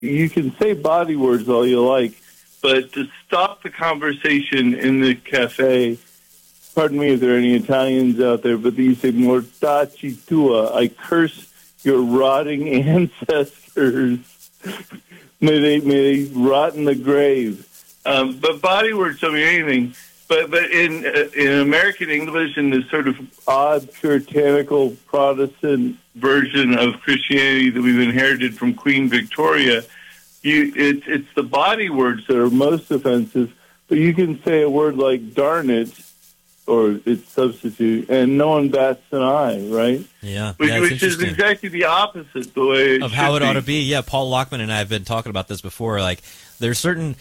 You can say body words all you like, but to stop the conversation in the cafe, pardon me if there are any Italians out there, but you say mortacci tua, I curse your rotting ancestors. May they rot in the grave. But body words don't mean anything. But in American English, in this sort of odd puritanical Protestant version of Christianity that we've inherited from Queen Victoria, it's the body words that are most offensive. But you can say a word like "darn it" or its substitute, and no one bats an eye, right? Yeah, which is exactly the opposite the way of how it ought to be. Yeah, Paul Lockman and I have been talking about this before. Like, there's certain.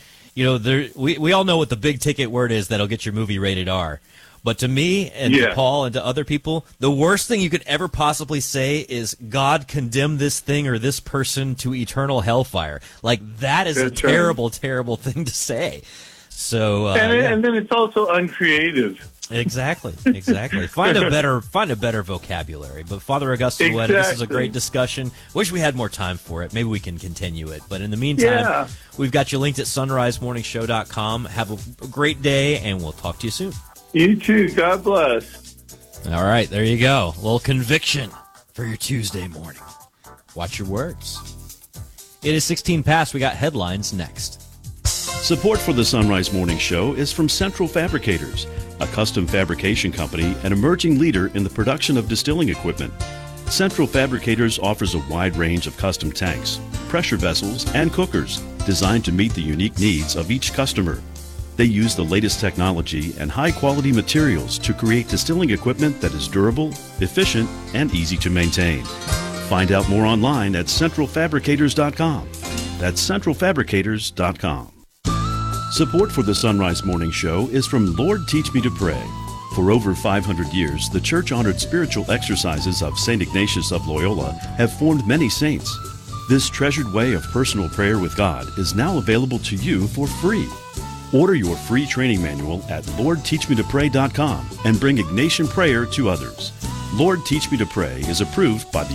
We all know what the big ticket word is that'll get your movie rated R. But to me and to Paul and to other people, the worst thing you could ever possibly say is God condemn this thing or this person to eternal hellfire. Like, that is a terrible, terrible thing to say. So and then it's also uncreative. Exactly. Find a better vocabulary. But Father Augustine Weta, this is a great discussion. Wish we had more time for it. Maybe we can continue it. But in the meantime, we've got you linked at sunrisemorningshow.com. Have a great day, and we'll talk to you soon. You too. God bless. All right, there you go. A little conviction for your Tuesday morning. Watch your words. It is 16 past. We got headlines next. Support for the Sunrise Morning Show is from Central Fabricators, a custom fabrication company and emerging leader in the production of distilling equipment. Central Fabricators offers a wide range of custom tanks, pressure vessels, and cookers designed to meet the unique needs of each customer. They use the latest technology and high-quality materials to create distilling equipment that is durable, efficient, and easy to maintain. Find out more online at centralfabricators.com. That's centralfabricators.com. Support for the Sunrise Morning Show is from Lord Teach Me to Pray. For over 500 years, the church-honored spiritual exercises of St. Ignatius of Loyola have formed many saints. This treasured way of personal prayer with God is now available to you for free. Order your free training manual at LordTeachMeToPray.com and bring Ignatian prayer to others. Lord Teach Me to Pray is approved by the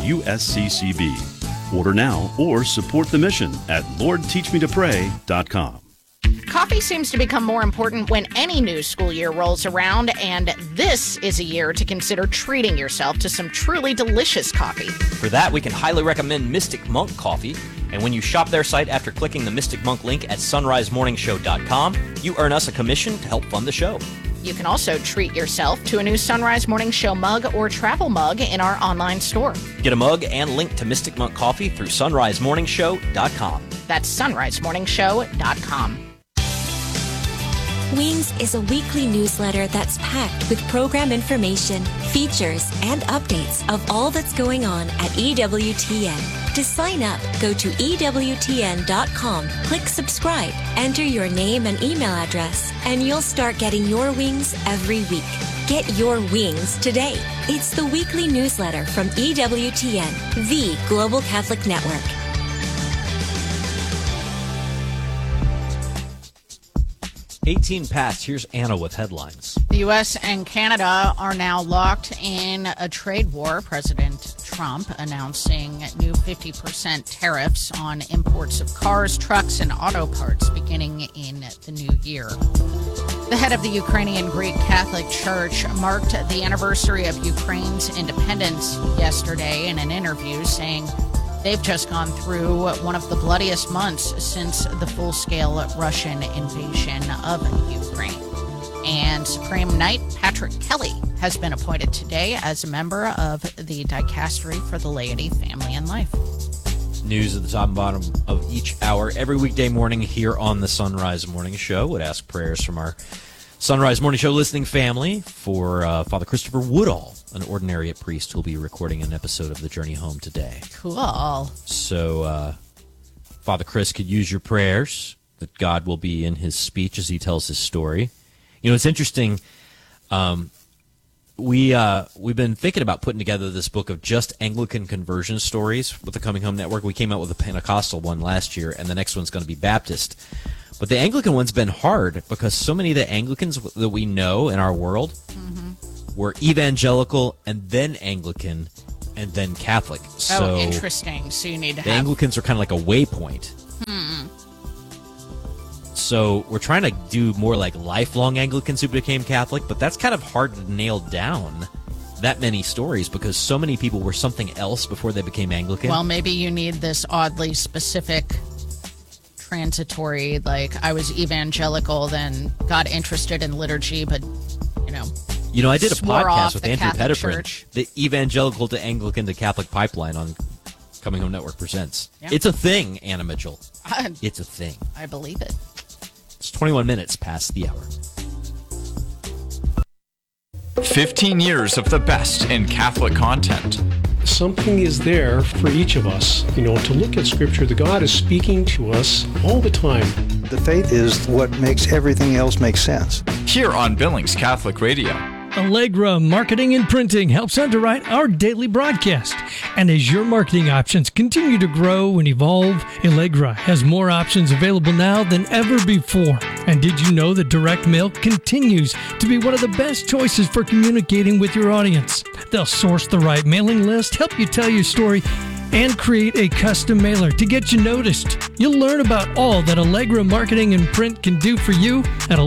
USCCB. Order now or support the mission at LordTeachMeToPray.com. Coffee seems to become more important when any new school year rolls around, and this is a year to consider treating yourself to some truly delicious coffee. For that, we can highly recommend Mystic Monk Coffee. And when you shop their site after clicking the Mystic Monk link at sunrisemorningshow.com, you earn us a commission to help fund the show. You can also treat yourself to a new Sunrise Morning Show mug or travel mug in our online store. Get a mug and link to Mystic Monk Coffee through sunrisemorningshow.com. That's sunrisemorningshow.com. Wings is a weekly newsletter that's packed with program information, features, and updates of all that's going on at EWTN. To sign up, go to EWTN.com, click subscribe, enter your name and email address, and you'll start getting your wings every week. Get your wings today. It's the weekly newsletter from EWTN, the Global Catholic Network. $18 past. Here's Anna with headlines. The U.S. and Canada are now locked in a trade war. President Trump announcing new 50% tariffs on imports of cars, trucks, and auto parts beginning in the new year. The head of the Ukrainian Greek Catholic Church marked the anniversary of Ukraine's independence yesterday in an interview, saying they've just gone through one of the bloodiest months since the full-scale Russian invasion of Ukraine. And Supreme Knight Patrick Kelly has been appointed today as a member of the Dicastery for the Laity, Family, and Life. News at the top and bottom of each hour every weekday morning here on the Sunrise Morning Show. Would ask prayers from our Sunrise Morning Show listening family for Father Christopher Woodall, an ordinariate priest who will be recording an episode of The Journey Home today. Cool. So Father Chris could use your prayers that God will be in his speech as he tells his story. You know, it's interesting. We've been thinking about putting together this book of just Anglican conversion stories with the Coming Home Network. We came out with a Pentecostal one last year, and the next one's going to be Baptist. But the Anglican one's been hard because so many of the Anglicans that we know in our world were evangelical and then Anglican and then Catholic. So interesting. So you need to the Anglicans are kind of like a waypoint. So we're trying to do more like lifelong Anglicans who became Catholic, but that's kind of hard to nail down, that many stories, because so many people were something else before they became Anglican. Well, maybe you need this oddly specific transitory, like I was evangelical, then got interested in liturgy, but, I did a podcast with Andrew Pettiford, Church. the Evangelical to Anglican to Catholic Pipeline on Coming Home Network Presents. Yeah. It's a thing, Anna Mitchell. It's a thing. I believe it. It's 21 minutes past the hour. 15 years of the best in Catholic content. Something is there for each of us, to look at Scripture. The God is speaking to us all the time. The faith is what makes everything else make sense. Here on Billings Catholic Radio. Allegra Marketing and Printing helps underwrite our daily broadcast. And as your marketing options continue to grow and evolve, Allegra has more options available now than ever before. And did you know that direct mail continues to be one of the best choices for communicating with your audience? They'll source the right mailing list, help you tell your story, and create a custom mailer to get you noticed. You'll learn about all that Allegra Marketing and Print can do for you at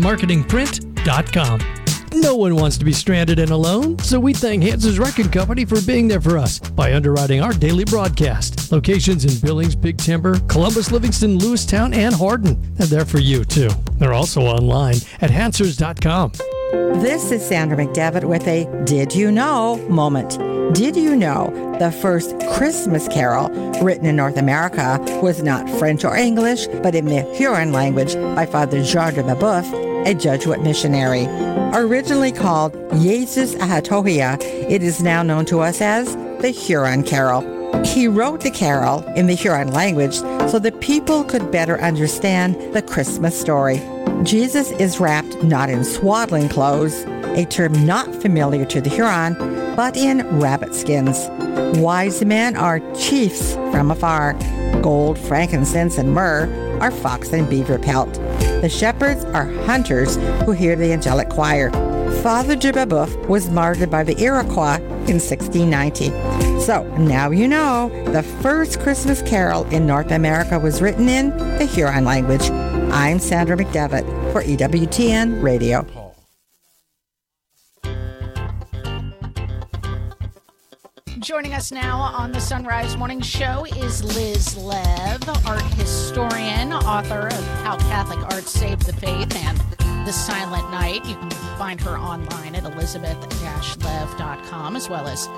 AllegraMarketingPrint.com. No one wants to be stranded and alone, so we thank Hans's Record Company for being there for us by underwriting our daily broadcast. Locations in Billings, Big Timber, Columbus, Livingston, Lewistown, and Hardin. They're there for you, too. They're also online at Hansers.com. This is Sandra McDevitt with a Did You Know moment. Did you know the first Christmas carol written in North America was not French or English, but in the Huron language by Father Jean de Babeuf, a Jesuit missionary? Originally called Jesus Ahatohia, it is now known to us as the Huron Carol. He wrote the carol in the Huron language so that people could better understand the Christmas story. Jesus is wrapped not in swaddling clothes, a term not familiar to the Huron, but in rabbit skins. Wise men are chiefs from afar. Gold, frankincense, and myrrh are fox and beaver pelt. The shepherds are hunters who hear the angelic choir. Father de Babeuf was martyred by the Iroquois in 1690. So now you know the first Christmas carol in North America was written in the Huron language. I'm Sandra McDevitt for EWTN Radio. Joining us now on the Sunrise Morning Show is Liz Lev, art historian, author of How Catholic Art Saved the Faith and The Silent Night. You can find her online at elizabeth-lev.com as well as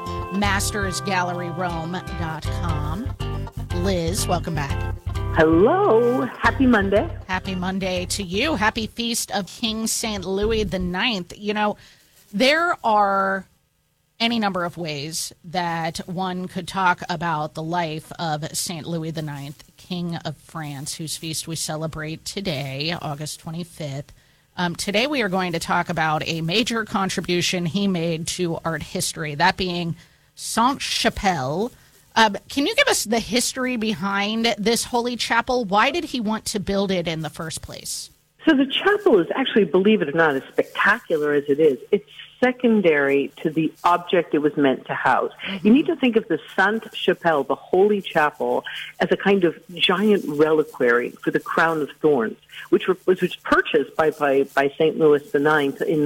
mastersgalleryrome.com. Liz, welcome back. Hello. Happy Monday. Happy Monday to you. Happy Feast of King St. Louis IX. There are any number of ways that one could talk about the life of St. Louis IX, King of France, whose feast we celebrate today, August 25th. Today we are going to talk about a major contribution he made to art history, that being Sainte-Chapelle. Can you give us the history behind this holy chapel? Why did he want to build it in the first place? So the chapel is actually, believe it or not, as spectacular as it is. It's secondary to the object it was meant to house. You need to think of the Sainte-Chapelle, the Holy Chapel, as a kind of giant reliquary for the crown of thorns, which was purchased by St. Louis IX in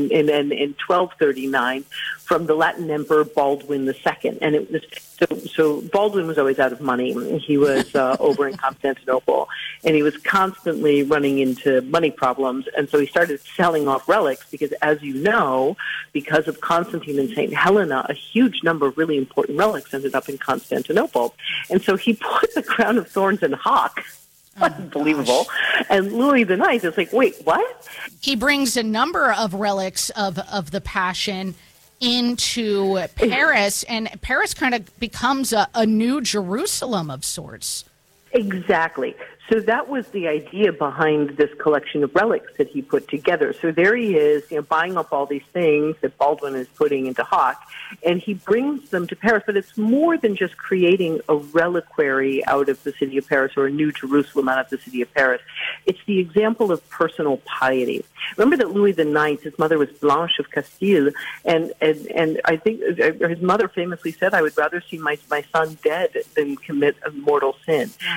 1239 from the Latin Emperor Baldwin II. And it was so Baldwin was always out of money. He was over in Constantinople, and he was constantly running into money problems. And so he started selling off relics because, as you know, because of Constantine and St. Helena, a huge number of really important relics ended up in Constantinople. And so he put the crown of thorns in hock. Unbelievable. And Louis IX is like, wait, what? He brings a number of relics of the Passion into Paris, and Paris kind of becomes a new Jerusalem of sorts. Exactly. So that was the idea behind this collection of relics that he put together. So there he is, buying up all these things that Baldwin is putting into hock, and he brings them to Paris. But it's more than just creating a reliquary out of the city of Paris or a new Jerusalem out of the city of Paris. It's the example of personal piety. Remember that Louis IX, his mother was Blanche of Castile, and I think his mother famously said, "I would rather see my son dead than commit a mortal sin."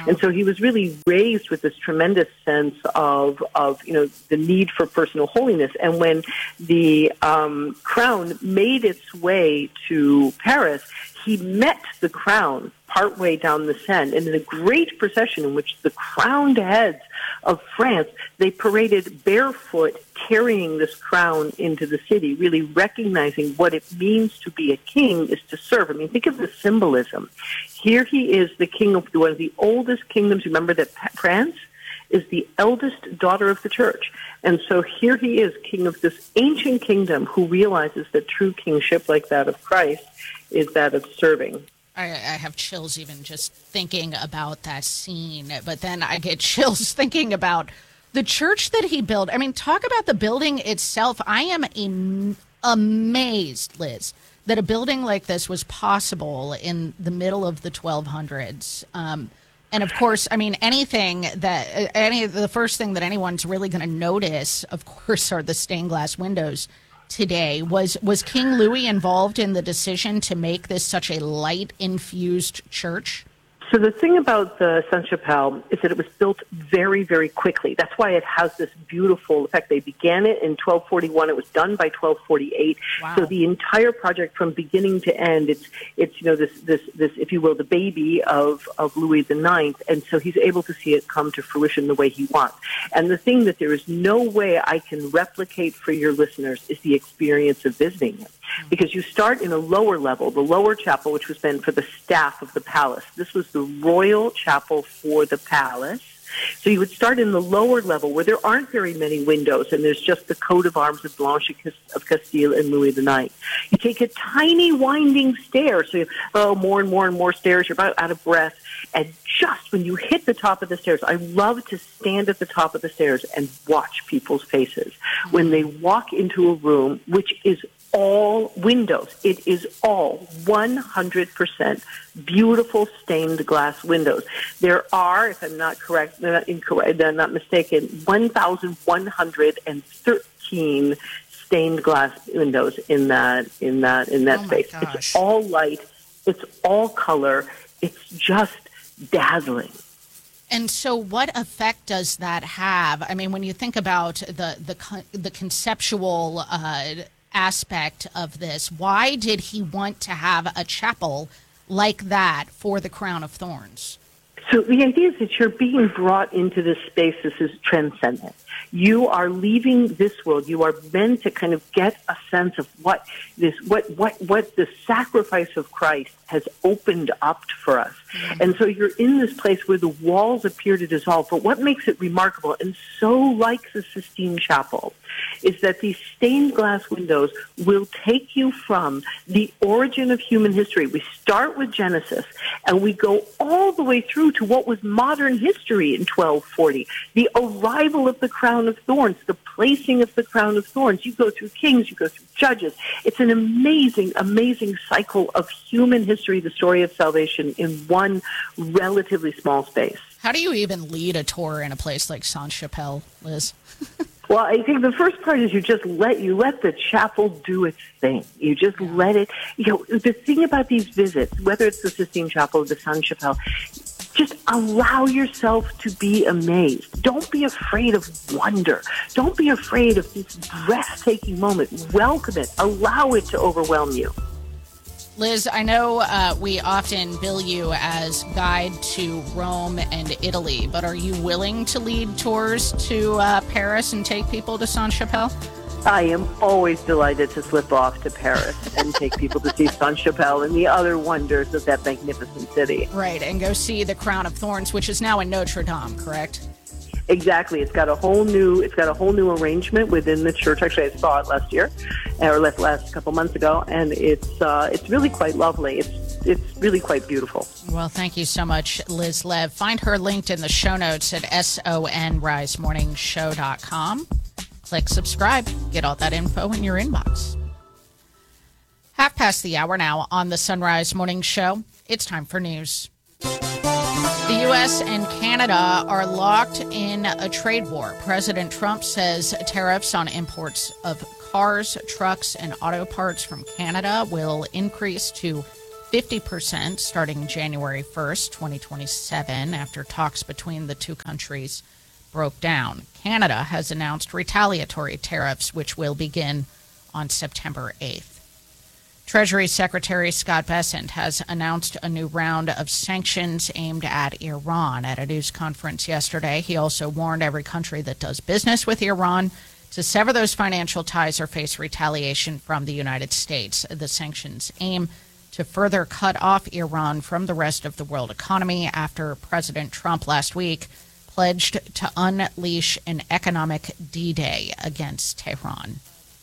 And so he was really raised with this tremendous sense of the need for personal holiness. And when the crown made its way to Paris, he met the crown partway down the Seine, and in a great procession in which the crowned heads of France, they paraded barefoot, carrying this crown into the city, really recognizing what it means to be a king is to serve. I mean, think of the symbolism. Here he is, the king of one of the oldest kingdoms. Remember that France is the eldest daughter of the church. And so here he is, king of this ancient kingdom, who realizes that true kingship, like that of Christ, is that of serving. I have chills even just thinking about that scene, but then I get chills thinking about the church that he built. I mean, talk about the building itself. I am amazed, Liz, that a building like this was possible in the middle of the 1200s. And of course, I mean, the first thing that anyone's really going to notice, of course, are the stained glass windows today. Was King Louis involved in the decision to make this such a light-infused church? So the thing about the Sainte-Chapelle is that it was built very, very quickly. That's why it has this beautiful effect. They began it in 1241. It was done by 1248. Wow. So the entire project, from beginning to end, it's this if you will, the baby of Louis IX. And so he's able to see it come to fruition the way he wants. And the thing that there is no way I can replicate for your listeners is the experience of visiting it. Because you start in a lower level, the lower chapel, which was then for the staff of the palace. This was the royal chapel for the palace. So you would start in the lower level where there aren't very many windows, and there's just the coat of arms of Blanche of Castile and Louis IX. You take a tiny winding stair, so more and more and more stairs, you're about out of breath. And just when you hit the top of the stairs, I love to stand at the top of the stairs and watch people's faces when they walk into a room which is all windows. It is all 100% beautiful stained glass windows. There are, if I'm not mistaken, 1,113 stained glass windows in that space. Gosh. It's all light. It's all color. It's just dazzling. And so what effect does that have? I mean, when you think about the conceptual aspect of this, why did he want to have a chapel like that for the Crown of Thorns? So the idea is that you're being brought into this space. This is transcendent. You are leaving this world. You are meant to kind of get a sense of what the sacrifice of Christ has opened up for us. Mm-hmm. And so you're in this place where the walls appear to dissolve. But what makes it remarkable, and so like the Sistine Chapel, is that these stained glass windows will take you from the origin of human history. We start with Genesis, and we go all the way through to what was modern history in 1240. The arrival of the crown of thorns, the placing of the crown of thorns. You go through kings, you go through judges. It's an amazing, amazing cycle of human history, the story of salvation in one relatively small space. How do you even lead a tour in a place like Sainte-Chapelle, Liz? Well, I think the first part is you let the chapel do its thing. You just let it, the thing about these visits, whether it's the Sistine Chapel or the Sainte-Chapelle, just allow yourself to be amazed. Don't be afraid of wonder. Don't be afraid of this breathtaking moment. Welcome it. Allow it to overwhelm you. Liz, I know we often bill you as guide to Rome and Italy, but are you willing to lead tours to Paris and take people to Sainte-Chapelle? I am always delighted to slip off to Paris and take people to see Sainte-Chapelle and the other wonders of that magnificent city. Right, and go see the Crown of Thorns, which is now in Notre Dame, correct? Exactly. It's got a whole new arrangement within the church. Actually, I saw it last year, or last couple months ago, and it's really quite lovely. It's really quite beautiful. Well, thank you so much, Liz Lev. Find her linked in the show notes at sonrisemorningshow.com. Click subscribe. Get all that info in your inbox. 5:30 now on the Sunrise Morning Show. It's time for news. The U.S. and Canada are locked in a trade war. President Trump says tariffs on imports of cars, trucks, and auto parts from Canada will increase to 50% starting January 1st, 2027, after talks between the two countries broke down. Canada has announced retaliatory tariffs, which will begin on September 8th. Treasury Secretary Scott Bessent has announced a new round of sanctions aimed at Iran at a news conference yesterday. He also warned every country that does business with Iran to sever those financial ties or face retaliation from the United States. The sanctions aim to further cut off Iran from the rest of the world economy after President Trump last week pledged to unleash an economic D-Day against Tehran.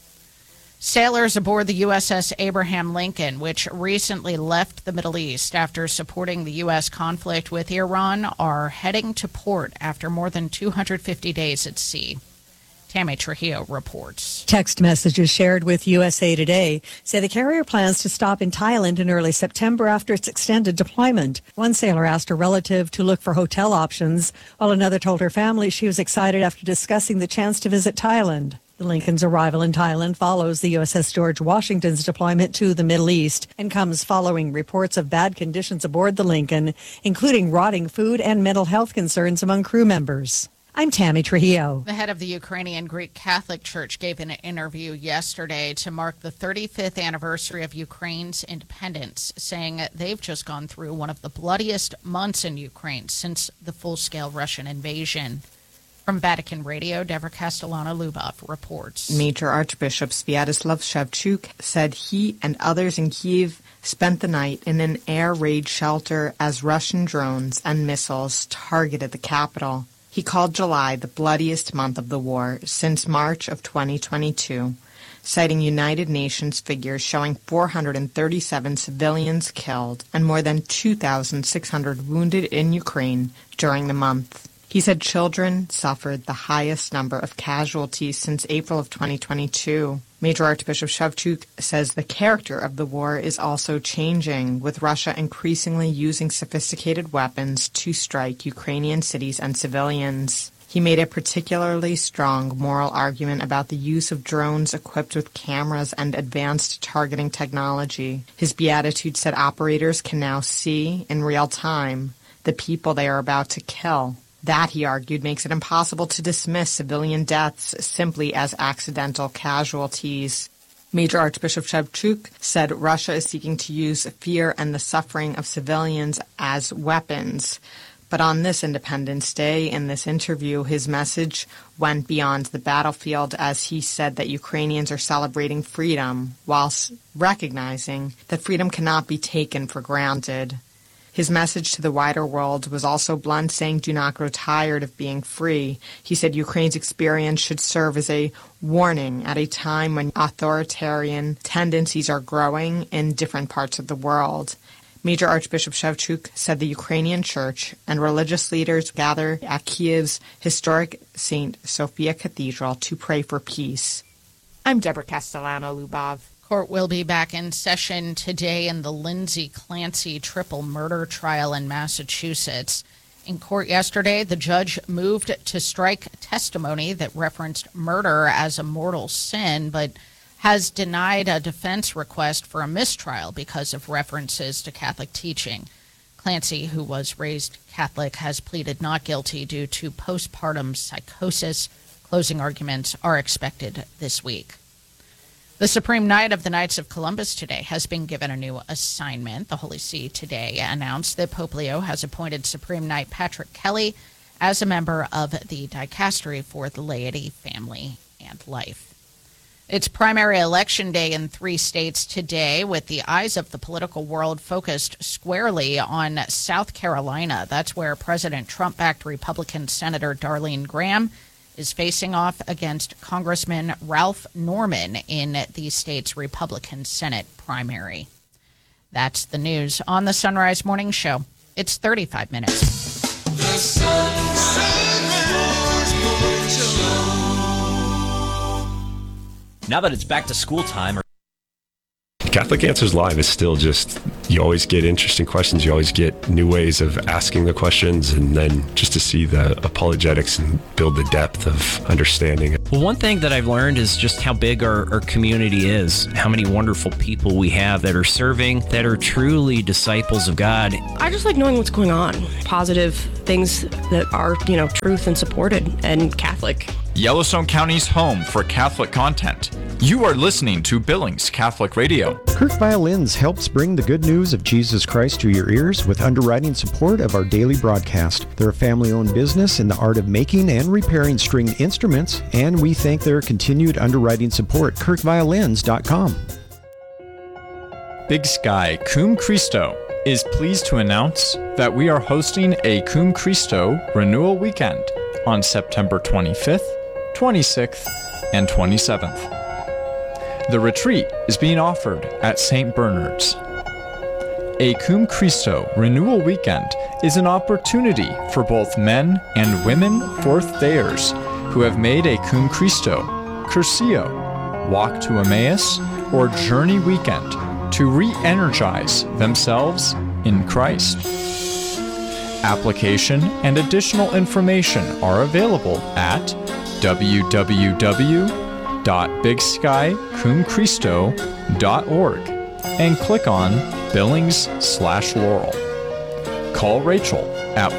Sailors aboard the USS Abraham Lincoln, which recently left the Middle East after supporting the U.S. conflict with Iran, are heading to port after more than 250 days at sea. Tammy Trujillo reports. Text messages shared with USA Today say the carrier plans to stop in Thailand in early September after its extended deployment. One sailor asked a relative to look for hotel options, while another told her family she was excited after discussing the chance to visit Thailand. The Lincoln's arrival in Thailand follows the USS George Washington's deployment to the Middle East and comes following reports of bad conditions aboard the Lincoln, including rotting food and mental health concerns among crew members. I'm Tammy Trujillo. The head of the Ukrainian Greek Catholic Church gave an interview yesterday to mark the 35th anniversary of Ukraine's independence, saying they've just gone through one of the bloodiest months in Ukraine since the full-scale Russian invasion. From Vatican Radio, Deborah Castellano-Lubov reports. Major Archbishop Sviatoslav Shevchuk said he and others in Kyiv spent the night in an air raid shelter as Russian drones and missiles targeted the capital. He called July the bloodiest month of the war since March of 2022, citing United Nations figures showing 437 civilians killed and more than 2,600 wounded in Ukraine during the month. He said children suffered the highest number of casualties since April of 2022. Major Archbishop Shevchuk says the character of the war is also changing, with Russia increasingly using sophisticated weapons to strike Ukrainian cities and civilians. He made a particularly strong moral argument about the use of drones equipped with cameras and advanced targeting technology. His beatitude said operators can now see, in real time, the people they are about to kill. That, he argued, makes it impossible to dismiss civilian deaths simply as accidental casualties. Major Archbishop Shevchuk said Russia is seeking to use fear and the suffering of civilians as weapons. But on this Independence Day, in this interview, his message went beyond the battlefield as he said that Ukrainians are celebrating freedom whilst recognizing that freedom cannot be taken for granted. His message to the wider world was also blunt, saying, "Do not grow tired of being free." He said Ukraine's experience should serve as a warning at a time when authoritarian tendencies are growing in different parts of the world. Major Archbishop Shevchuk said the Ukrainian Church and religious leaders gather at Kyiv's historic St. Sophia Cathedral to pray for peace. I'm Deborah Castellano-Lubov. Court will be back in session today in the Lindsay Clancy triple murder trial in Massachusetts. In court yesterday, the judge moved to strike testimony that referenced murder as a mortal sin, but has denied a defense request for a mistrial because of references to Catholic teaching. Clancy, who was raised Catholic, has pleaded not guilty due to postpartum psychosis. Closing arguments are expected this week. The Supreme Knight of the Knights of Columbus today has been given a new assignment. The Holy See today announced that Pope Leo has appointed Supreme Knight Patrick Kelly as a member of the Dicastery for the Laity, Family, and Life. It's primary election day in 3 states today, with the eyes of the political world focused squarely on South Carolina. That's where President Trump-backed Republican Senator Darlene Graham is facing off against Congressman Ralph Norman in the state's Republican Senate primary. That's the news on the Sunrise Morning Show. It's 35 minutes. The Sunrise Morning Show. Now that it's back to school time, Catholic Answers Live is still just, you always get interesting questions. You always get new ways of asking the questions, and then just to see the apologetics and build the depth of understanding. Well, one thing that I've learned is just how big our community is, how many wonderful people we have that are serving, that are truly disciples of God. I just like knowing what's going on, positive things that are, truth and supported and Catholic. Yellowstone County's home for Catholic content. You are listening to Billings Catholic Radio. Kirk Violins helps bring the good news of Jesus Christ to your ears with underwriting support of our daily broadcast. They're a family-owned business in the art of making and repairing stringed instruments, and we thank their continued underwriting support. KirkViolins.com. Big Sky Cum Christo is pleased to announce that we are hosting a Cum Christo Renewal Weekend on September 25th, 26th, and 27th. The retreat is being offered at St. Bernard's. A Cum Christo Renewal Weekend is an opportunity for both men and women fourth-dayers who have made a Cum Christo, Curcio, Walk to Emmaus, or Journey Weekend to re-energize themselves in Christ. Application and additional information are available at www.bigskycumchristo.org and click on Billings/Laurel. Call Rachel at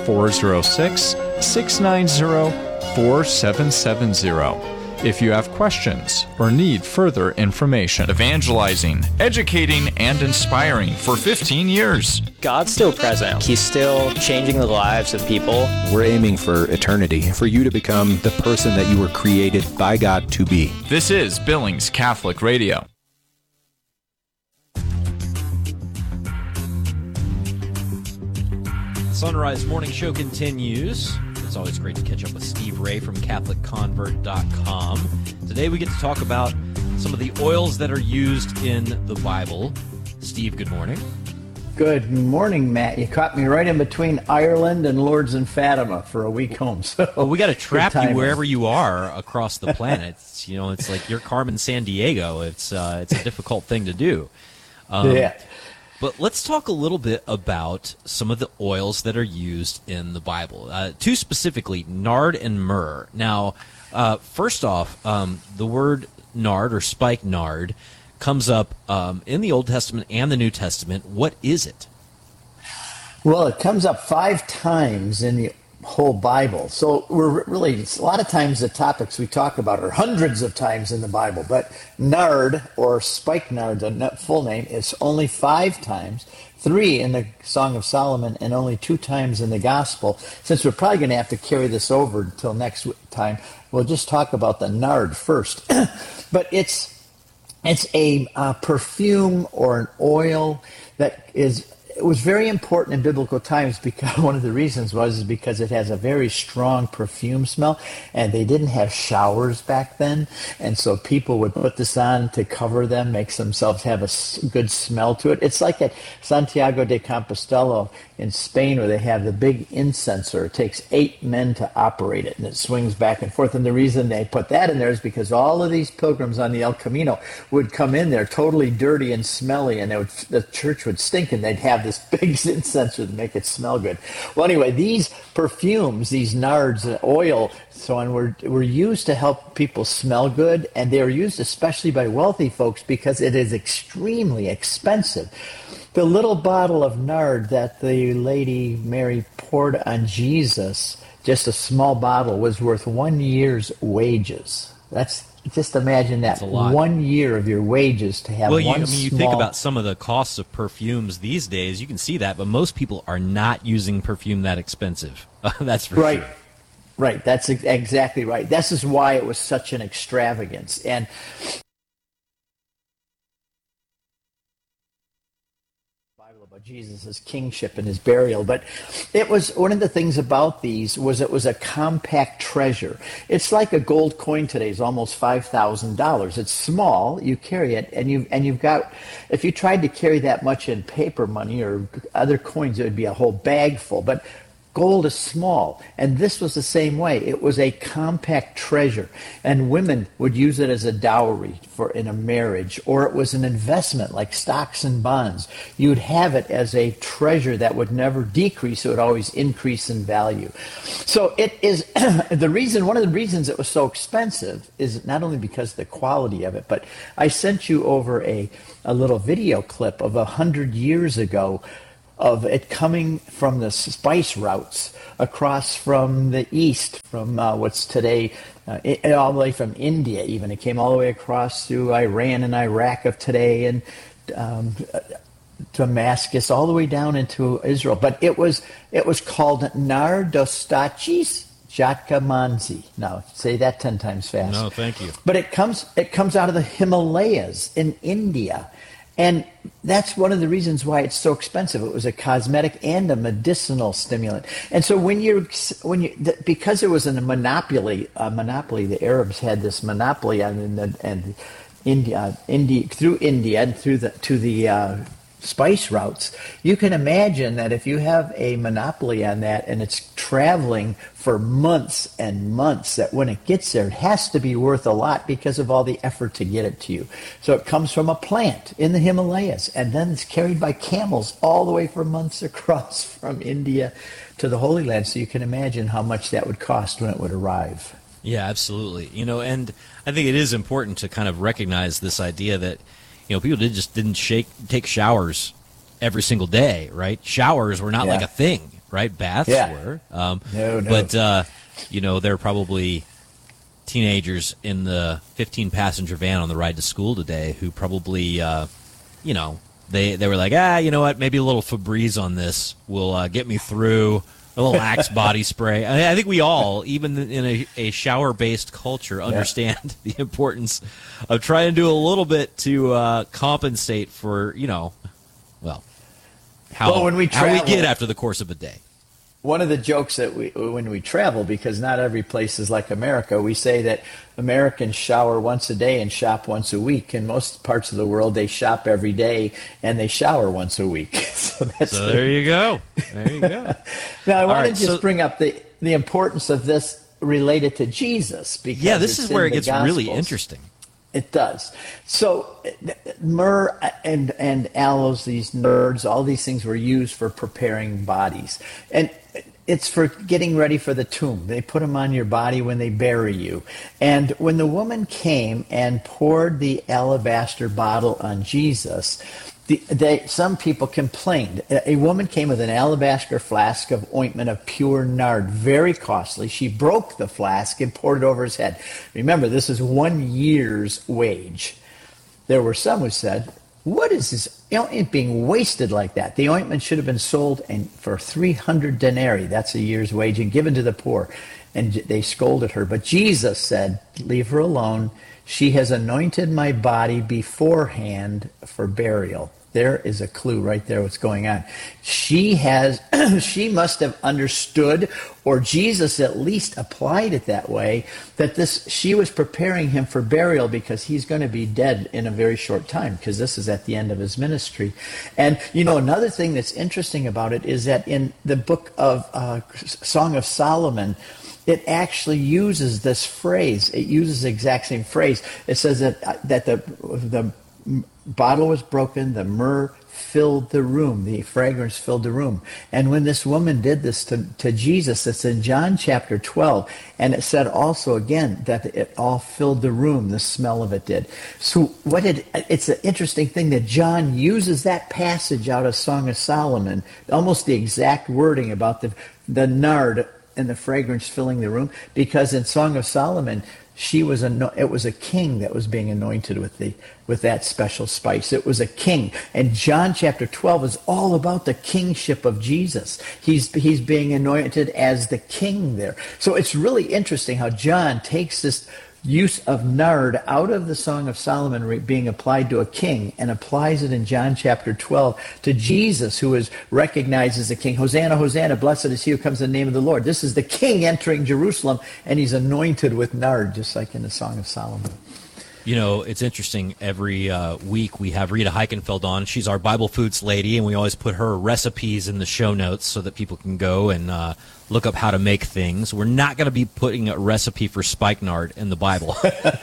406-690-4770 if you have questions or need further information. Evangelizing, educating, and inspiring for 15 years. God's still present. He's still changing the lives of people. We're aiming for eternity, for you to become the person that you were created by God to be. This is Billings Catholic Radio. Sunrise Morning Show continues. It's always great to catch up with Steve Ray from CatholicConvert.com. Today we get to talk about some of the oils that are used in the Bible. Steve, good morning. Good morning, Matt. You caught me right in between Ireland and Lourdes and Fatima for a week home. So well, we got to trap you wherever you are across the planet. It's like you're Carmen Sandiego. It's a difficult thing to do. Yeah. But let's talk a little bit about some of the oils that are used in the Bible. Two specifically, nard and myrrh. Now, first off, the word nard or spikenard comes up in the Old Testament and the New Testament. What is it? Well, it comes up 5 times in the whole Bible. So we're really, a lot of times the topics we talk about are hundreds of times in the Bible, but nard or spikenard, the full name, is only 5 times, 3 in the Song of Solomon and only 2 times in the Gospel. Since we're probably going to have to carry this over until next time, we'll just talk about the nard first. But it's a perfume or an oil that it was very important in biblical times because one of the reasons was because it has a very strong perfume smell, and they didn't have showers back then, and so people would put this on to cover them, make themselves have a good smell to it. It's like at Santiago de Compostela in Spain where they have the big incenser. It takes 8 men to operate it, and it swings back and forth, and the reason they put that in there is because all of these pilgrims on the El Camino would come in there totally dirty and smelly, and the church would stink, and they'd have this big incenser to make it smell good. Well, anyway, these perfumes, these nards, oil, so on, were used to help people smell good, and they were used especially by wealthy folks because it is extremely expensive. The little bottle of nard that the Lady Mary poured on Jesus, just a small bottle, was worth 1 year's wages. Just imagine that. 1 year of your wages to have you think about some of the costs of perfumes these days. You can see that, but most people are not using perfume that expensive. That's for sure. Right. That's exactly right. This is why it was such an extravagance. And about Jesus' kingship and his burial, but it was one of the things about these was it was a compact treasure. It's like a gold coin today is almost $5,000. It's small, you carry it, and you've got, if you tried to carry that much in paper money or other coins, it would be a whole bag full. But Gold is small, and this was the same way. It was a compact treasure, and women would use it as a dowry in a marriage, or it was an investment like stocks and bonds. You'd have it as a treasure that would never decrease; it would always increase in value. So it is one of the reasons it was so expensive is not only because of the quality of it, but I sent you over a little video clip of 100 years ago of it coming from the spice routes across from the east, from what's today, all the way from India even. It came all the way across through Iran and Iraq of today, and Damascus, all the way down into Israel. But it was called Nardostachys Jatkamanzi. Now, say that 10 times fast. No, thank you. But it comes out of the Himalayas in India. And that's one of the reasons why it's so expensive. It was a cosmetic and a medicinal stimulant. And so because there was a monopoly, the Arabs had this monopoly on India through India and to the spice routes. You can imagine that if you have a monopoly on that and it's traveling for months and months, that when it gets there, it has to be worth a lot because of all the effort to get it to you. So it comes from a plant in the Himalayas, and then it's carried by camels all the way for months across from India to the Holy Land. So you can imagine how much that would cost when it would arrive. Yeah, absolutely. And I think it is important to kind of recognize this idea that people didn't take showers every single day, right? Showers were not like a thing, right? Baths were. No. But, there are probably teenagers in the 15-passenger van on the ride to school today who probably, they were like, you know what, maybe a little Febreze on this will get me through. A little Axe body spray. I think we all, even in a shower-based culture, understand the importance of trying to do a little bit to compensate for, how we get after the course of a day. One of the jokes that when we travel, because not every place is like America, we say that Americans shower once a day and shop once a week. In most parts of the world, they shop every day and they shower once a week. So there you go. There you go. Now, I want to just bring up the importance of this related to Jesus. Because this is where it gets really interesting. It does. So myrrh and aloes, these nerds, all these things were used for preparing bodies. And it's for getting ready for the tomb. They put them on your body when they bury you. And when the woman came and poured the alabaster bottle on Jesus, some people complained. A woman came with an alabaster flask of ointment of pure nard, very costly. She broke the flask and poured it over his head. Remember, this is 1 year's wage. There were some who said, what is this ointment being wasted like that? The ointment should have been sold for 300 denarii, that's a year's wage, and given to the poor. And they scolded her. But Jesus said, leave her alone. She has anointed my body beforehand for burial. There is a clue right there what's going on. She must have understood, or Jesus at least applied it that way, that she was preparing him for burial because he's going to be dead in a very short time, because this is at the end of his ministry. And another thing that's interesting about it is that in the book of Song of Solomon, it actually uses this phrase. It uses the exact same phrase. It says that the bottle was broken, the myrrh filled the room, the fragrance filled the room. And when this woman did this to Jesus, it's in John chapter 12, and it said also again that it all filled the room, the smell of it did. So it's an interesting thing that John uses that passage out of Song of Solomon, almost the exact wording about the nard and the fragrance filling the room, because in Song of Solomon, it was a king that was being anointed with that special spice. It was a king. And John chapter 12 is all about the kingship of Jesus. He's being anointed as the king there. So it's really interesting how John takes this use of nard out of the Song of Solomon being applied to a king and applies it in John chapter 12 to Jesus, who is recognized as the king. Hosanna, Hosanna, blessed is he who comes in the name of the Lord. This is the king entering Jerusalem, and he's anointed with nard, just like in the Song of Solomon. You know, it's interesting. Every week we have Rita Heichenfeld on. She's our Bible Foods lady, and we always put her recipes in the show notes so that people can go and look up how to make things. We're not going to be putting a recipe for spikenard in the Bible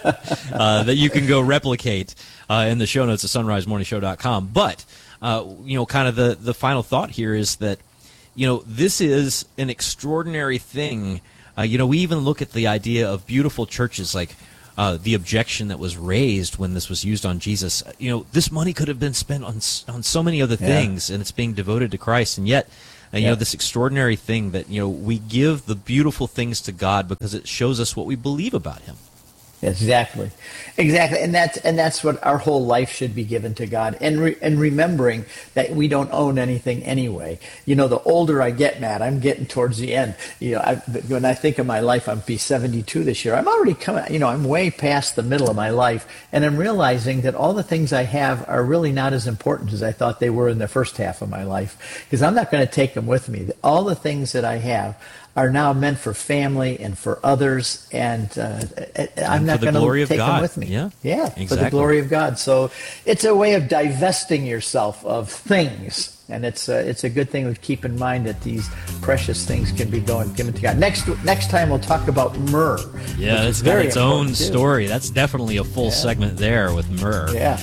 that you can go replicate in the show notes at sunrisemorningshow.com. But, kind of the final thought here is that, this is an extraordinary thing. We even look at the idea of beautiful churches like the objection that was raised when this was used on Jesus. This money could have been spent on so many other things, and it's being devoted to Christ. And yet, this extraordinary thing that, we give the beautiful things to God because it shows us what we believe about him. Exactly, and that's what our whole life should be given to God, and remembering that we don't own anything anyway. The older I get, Matt, I'm getting towards the end. When I think of my life, I'll be 72 this year. I'm already coming. I'm way past the middle of my life, and I'm realizing that all the things I have are really not as important as I thought they were in the first half of my life, because I'm not going to take them with me. All the things that I have are now meant for family and for others, and I'm not going to take them with me. Yeah, exactly. For the glory of God. So it's a way of divesting yourself of things, and it's a good thing to keep in mind that these precious things can be given to God. Next time we'll talk about myrrh. Yeah, it's got its own story. That's definitely a full segment there with myrrh. Yeah.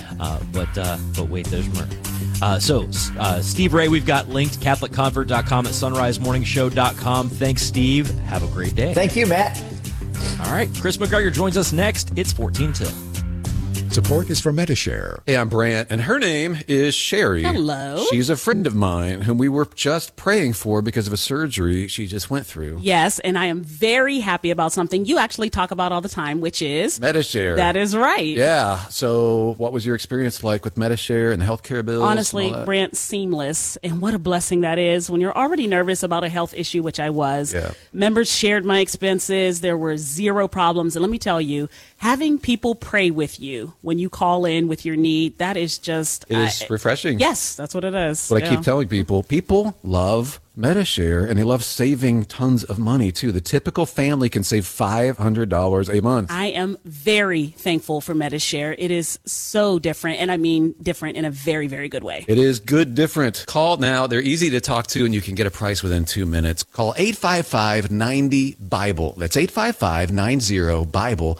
But wait, there's myrrh. So, Steve Ray, we've got linked, CatholicConvert.com at sunrisemorningshow.com. Thanks, Steve. Have a great day. Thank you, Matt. All right, Chris McGregor joins us next. It's 14 till. Support is from Medi-Share. Hey, I'm Brant, and her name is Sherry. Hello. She's a friend of mine whom we were just praying for because of a surgery she just went through. Yes, and I am very happy about something you actually talk about all the time, which is Medi-Share. That is right. Yeah. So what was your experience like with Medi-Share and the healthcare bills? Honestly, Brant, seamless. And what a blessing that is when you're already nervous about a health issue, which I was. Yeah. Members shared my expenses. There were zero problems. And let me tell you, having people pray with you when you call in with your need, that is just... It is refreshing. Yes, that's what it is. But I keep telling people love Medi-Share, and they love saving tons of money, too. The typical family can save $500 a month. I am very thankful for Medi-Share. It is so different, and I mean different in a very, very good way. It is good different. Call now. They're easy to talk to, and you can get a price within 2 minutes. Call 855-90-BIBLE. That's 855-90-BIBLE.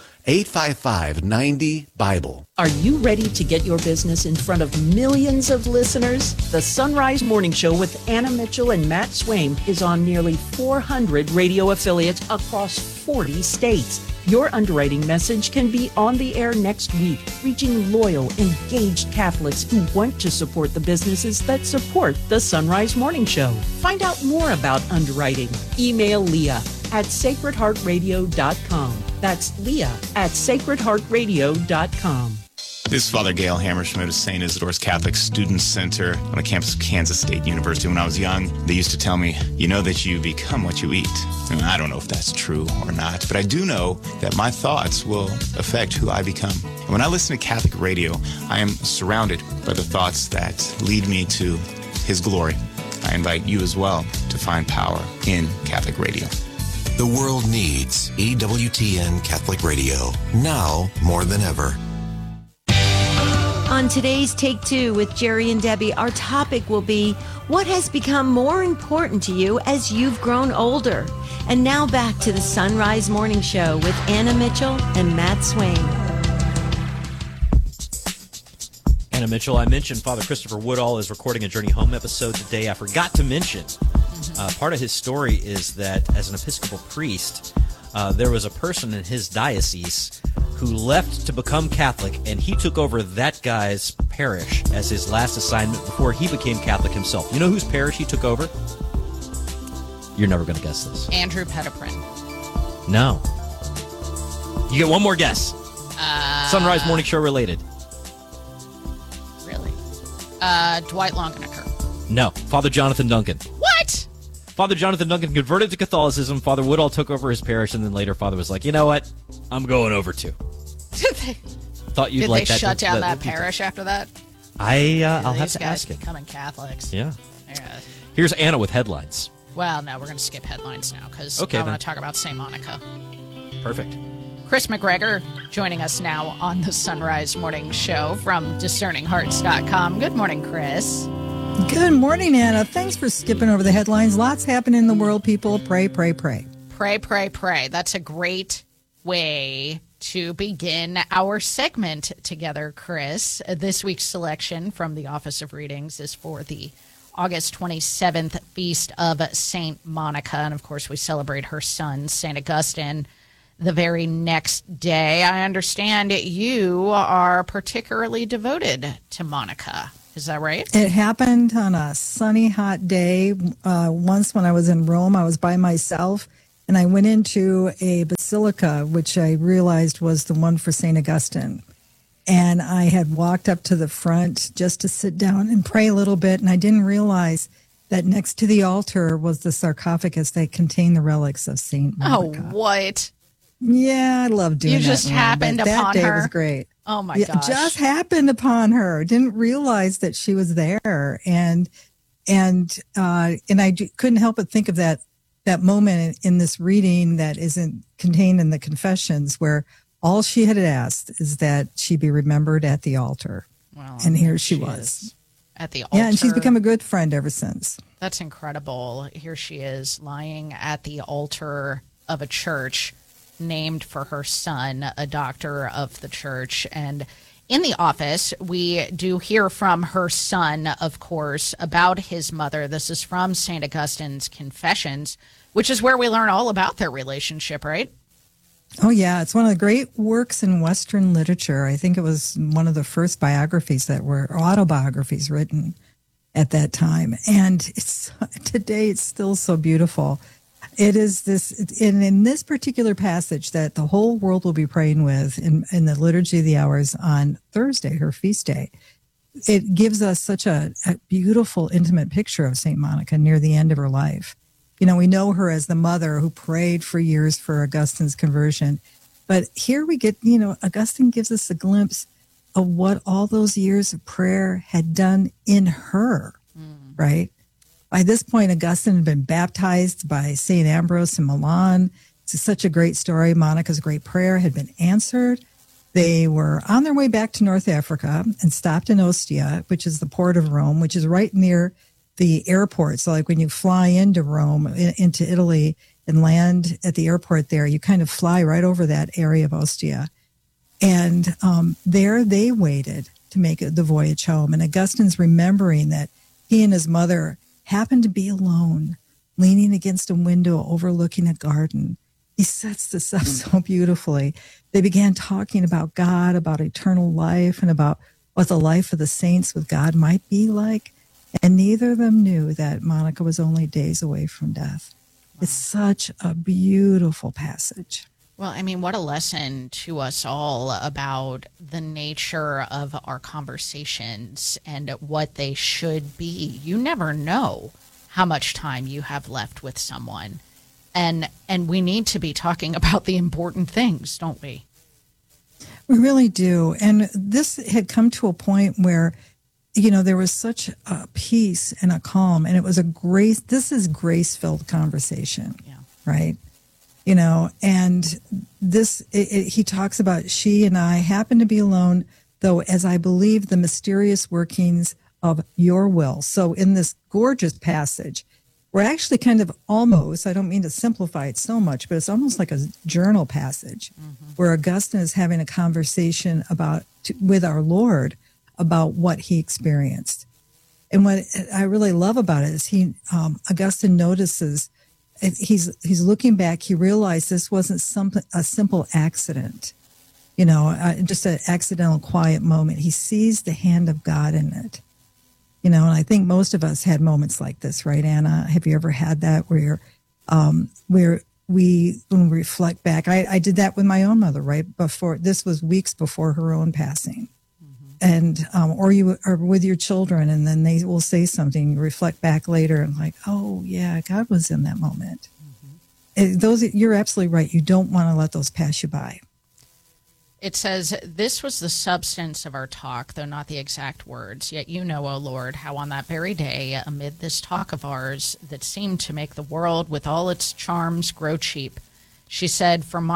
855-90-BIBLE. Are you ready to get your business in front of millions of listeners? The Sunrise Morning Show with Anna Mitchell and Matt Swaim is on nearly 400 radio affiliates across 40 states. Your underwriting message can be on the air next week, reaching loyal, engaged Catholics who want to support the businesses that support the Sunrise Morning Show. Find out more about underwriting. Email Leah at sacredheartradio.com. That's Leah at sacredheartradio.com. This is Father Gail Hammerschmidt of St. Isidore's Catholic Student Center on the campus of Kansas State University. When I was young, they used to tell me, you know that you become what you eat. And I don't know if that's true or not, but I do know that my thoughts will affect who I become. And when I listen to Catholic radio, I am surrounded by the thoughts that lead me to His glory. I invite you as well to find power in Catholic radio. The world needs EWTN Catholic Radio, now more than ever. On today's Take Two with Jerry and Debbie, our topic will be, what has become more important to you as you've grown older? And now back to the Sunrise Morning Show with Anna Mitchell and Matt Swaim. Anna Mitchell, I mentioned Father Christopher Woodall is recording a Journey Home episode today. I forgot to mention, part of his story is that as an Episcopal priest, there was a person in his diocese who left to become Catholic, and he took over that guy's parish as his last assignment before he became Catholic himself. You know whose parish he took over? You're never going to guess this. Andrew Petiprin. No. You get one more guess. Sunrise Morning Show related. Really? Dwight Longenecker. No. Father Jonathan Duncan. What? Father Jonathan Duncan converted to Catholicism. Father Woodall took over his parish, and then later Father was like, you know what? I'm going over too. Thought you'd Did like they that shut down that parish after that? I'll have to ask him. Becoming Catholics. Yeah. Here's Anna with headlines. Well, no, we're going to skip headlines now because I want to talk about St. Monica. Perfect. Chris McGregor joining us now on the Sunrise Morning Show from discerninghearts.com. Good morning, Chris. Good morning, Anna. Thanks for skipping over the headlines. Lots happening in the world, people. Pray, pray, pray. Pray, pray, pray. That's a great way to begin our segment together, Chris. This week's selection from the Office of Readings is for the August 27th Feast of St. Monica. And, of course, we celebrate her son, St. Augustine, the very next day. I understand you are particularly devoted to Monica. Is that right? It happened on a sunny, hot day. Once when I was in Rome, I was by myself, and I went into a basilica, which I realized was the one for St. Augustine. And I had walked up to the front just to sit down and pray a little bit, and I didn't realize that next to the altar was the sarcophagus that contained the relics of St. Monica. Oh, what? Yeah, I love doing that. You just happened upon her. That day her? was great. Oh, my gosh. Just happened upon her. Didn't realize that she was there. And I couldn't help but think of that moment in this reading that isn't contained in the confessions, where all she had asked is that she be remembered at the altar. Well, and here she was. At the altar. Yeah, and she's become a good friend ever since. That's incredible. Here she is lying at the altar of a church named for her son, a doctor of the church. And in the office, we do hear from her son, of course, about his mother. This is from St. Augustine's Confessions, which is where we learn all about their relationship, right? Oh, yeah. It's one of the great works in Western literature. I think it was one of the first biographies that were autobiographies written at that time. And today it's still so beautiful. It is this, in this particular passage that the whole world will be praying with in the Liturgy of the Hours on Thursday, her feast day. It gives us such a beautiful, intimate picture of St. Monica near the end of her life. You know, we know her as the mother who prayed for years for Augustine's conversion. But here we get, Augustine gives us a glimpse of what all those years of prayer had done in her, right? By this point, Augustine had been baptized by St. Ambrose in Milan. It's such a great story. Monica's great prayer had been answered. They were on their way back to North Africa and stopped in Ostia, which is the port of Rome, which is right near the airport. So like when you fly into Rome, into Italy, and land at the airport there, you kind of fly right over that area of Ostia. And there they waited to make the voyage home. And Augustine's remembering that he and his mother happened to be alone, leaning against a window overlooking a garden. He sets this up so beautifully. They began talking about God, about eternal life, and about what the life of the saints with God might be like. And neither of them knew that Monica was only days away from death. It's such a beautiful passage. Well, I mean, what a lesson to us all about the nature of our conversations and what they should be. You never know how much time you have left with someone. And we need to be talking about the important things, don't we? We really do. And this had come to a point where, there was such a peace and a calm, and it was this is grace-filled conversation, right? And this, he talks about, she and I happen to be alone, though, as I believe the mysterious workings of your will. So in this gorgeous passage, we're actually kind of almost, I don't mean to simplify it so much, but it's almost like a journal passage where Augustine is having a conversation with our Lord about what he experienced. And what I really love about it is Augustine notices, he's looking back, he realized this wasn't a simple accident, just an accidental quiet moment. He sees the hand of God in it. And I think most of us had moments like this, right, Anna? Have you ever had that where when we reflect back? I did that with my own mother, right? This was weeks before her own passing. And or you are with your children, and then they will say something. You reflect back later, and like, oh yeah, God was in that moment. You're absolutely right. You don't want to let those pass you by. It says, "This was the substance of our talk, though not the exact words. Yet you know, O Lord, how on that very day, amid this talk of ours that seemed to make the world with all its charms grow cheap, she said, for my